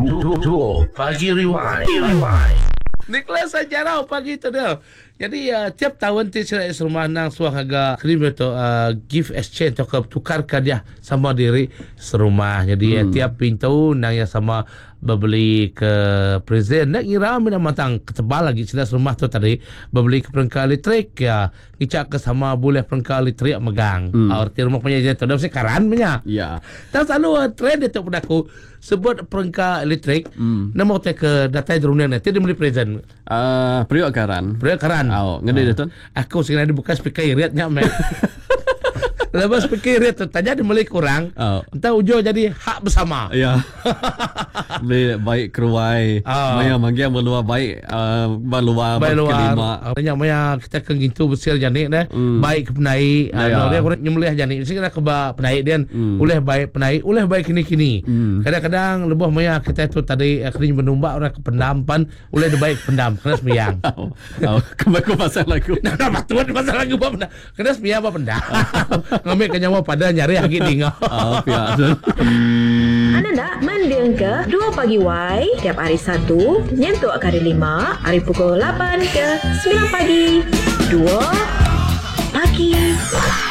Duo Pagi Rewind. Nicholas Sajarau pagi tu dia. Jadi tiap tahun saya rumah nang suah harga krim itu gift exchange atau tukarkan dia sama diri serumah. Jadi tiap pintu nang yang sama berbeli ke present nak kira mina matang ketebal lagi jelas rumah tu tadi berbeli ke perangkat elektrik ya kicak ke sama boleh perangkat elektrik megang arti rumah punya jenis tu dah mesti karan punya ya. Dan selalu trend itu pada aku sebut perangkat elektrik nama hotel ke data dunia nanti dia beli present Periuk karan. Ngedi dia tu. Aku sekarang dibuka speaker iritnya mek. Lepas speaker irit tu tanya dia beli kurang. Entah ujung jadi hak bersama. Ya. Beli baik keruai. Maya manggil meluar baik meluar kelima. Banyak maya kita ke gitu besar janik dah. Baik ke penai. Dia kurang nyembelih janik. Sekarang ke penai dia. Uleh baik penai, uleh baik kini-kini. Kadang-kadang lebih maya kita tu tadi kini menumbak orang ke pendampan, uleh dia baik pendam kena sembiang. Kembali pasal lagu. Nah, betul pasal lagu apa pendam. Kena sembiang apa pendam. Ngambil kenyawa pada nyari lagi tinggal. Biasa. Anda nak mendeng ke 2 Pagi Y tiap hari Sabtu nyentuh kali 5 hari pukul 8 ke 9 pagi. 2 Pagi.